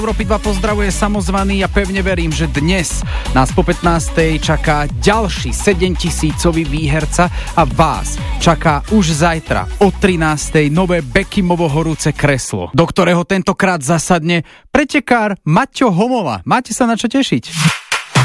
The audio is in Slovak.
Európy 2 pozdravuje samozvaný a pevne verím, že dnes nás po 15. čaká ďalší 7000-ový výherca a vás čaká už zajtra o 13. nové Bekimovo horúce kreslo, do ktorého tentokrát zasadne pretekár Maťo Homola. Máte sa na čo tešiť.